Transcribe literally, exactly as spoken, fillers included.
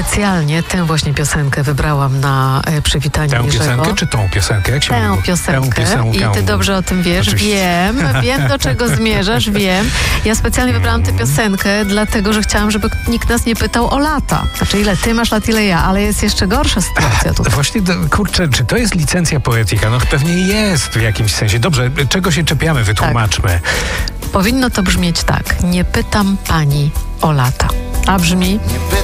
specjalnie tę właśnie piosenkę wybrałam na e, przywitanie Tę Jerzego. piosenkę czy tą piosenkę? Jak się Tę mówi? piosenkę. Tę piosenkę. I ty dobrze o tym wiesz. Oczywiście. Wiem, wiem do czego zmierzasz, wiem. Ja specjalnie wybrałam tę piosenkę, dlatego, że chciałam, żeby nikt nas nie pytał o lata. Znaczy ile ty masz lat, ile ja, ale jest jeszcze gorsza sytuacja tutaj. Właśnie, do- kurczę, czy to jest licencja poetyka? No pewnie jest w jakimś sensie. Dobrze, czego się czepiamy? Wytłumaczmy. Powinno to brzmieć tak. Nie pytam pani o lata. A brzmi...